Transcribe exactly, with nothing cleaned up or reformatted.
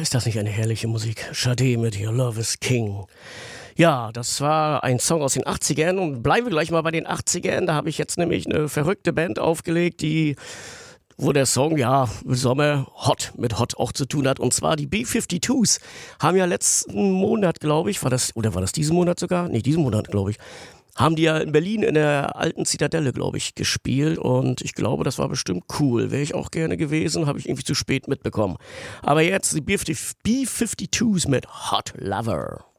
ist das nicht eine herrliche Musik? Sade mit Your Love is King. Ja, das war ein Song aus den achtzigern und bleiben wir gleich mal bei den achtzigern. Da habe ich jetzt nämlich eine verrückte Band aufgelegt, die, wo der Song ja im Sommer Hot mit Hot auch zu tun hat. Und zwar die B fünfundfünfzig haben ja letzten Monat, glaube ich, war das, oder war das diesen Monat sogar? Nee, diesen Monat, glaube ich. Haben die ja in Berlin in der alten Zitadelle, glaube ich, gespielt und ich glaube, das war bestimmt cool. Wäre ich auch gerne gewesen, habe ich irgendwie zu spät mitbekommen. Aber jetzt die B fünfundfünfzig mit Hot Lover.